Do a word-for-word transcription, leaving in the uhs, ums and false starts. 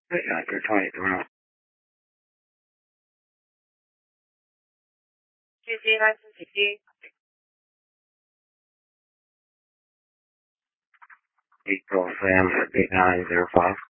After twenty, tomorrow. G G license G G. April Sam eight nine zero five.